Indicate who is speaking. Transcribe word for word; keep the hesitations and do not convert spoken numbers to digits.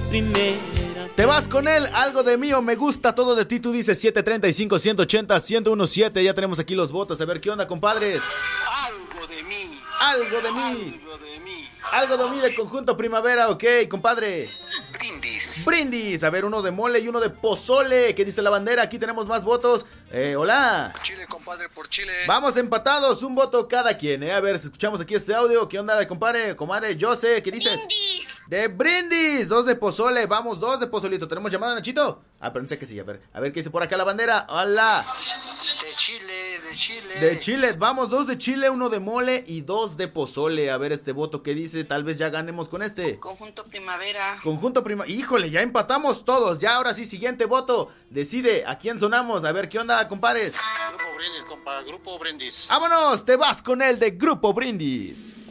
Speaker 1: primera.
Speaker 2: Te vas con él, algo de mí o me gusta todo de ti. Tú dices siete treinta y cinco, ciento ochenta, ciento diecisiete. Ya tenemos aquí los votos. A ver qué onda, compadres.
Speaker 3: Algo de mí.
Speaker 2: Algo de mí.
Speaker 3: Algo de mí.
Speaker 2: Algo de mí de Conjunto Primavera, ok, compadre.
Speaker 3: Brindis.
Speaker 2: Brindis. A ver, uno de mole y uno de pozole. ¿Qué dice la bandera? Aquí tenemos más votos. Eh, hola.
Speaker 3: Chile, compadre, por Chile.
Speaker 2: Vamos empatados, un voto cada quien, eh. A ver, escuchamos aquí este audio. ¿Qué onda, compadre? Comadre, Jose, ¿qué dices?
Speaker 4: Brindis.
Speaker 2: De brindis, dos de pozole, vamos, dos de pozolito. ¿Tenemos llamada, Nachito? Ah, pensé que sí, a ver, a ver qué dice por acá la bandera. Hola.
Speaker 3: De Chile, de Chile.
Speaker 2: De Chile, vamos, dos de chile, uno de mole y dos de pozole. A ver este voto que dice, tal vez ya ganemos con este.
Speaker 4: Conjunto Primavera.
Speaker 2: Conjunto Prima, híjole, ya empatamos todos. Ya ahora sí, siguiente voto. Decide a quién sonamos. A ver qué onda, compares.
Speaker 3: Grupo Brindis, compa, Grupo Brindis.
Speaker 2: Vámonos, te vas con el de Grupo Brindis.